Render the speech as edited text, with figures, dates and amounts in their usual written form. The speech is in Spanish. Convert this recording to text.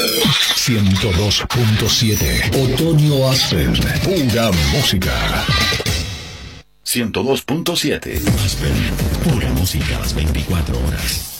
102.7 Otoño Aspen, pura música. 102.7 Aspen, pura música las 24 horas.